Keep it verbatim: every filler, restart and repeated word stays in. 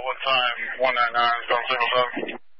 what time one nine nine is going to single seven.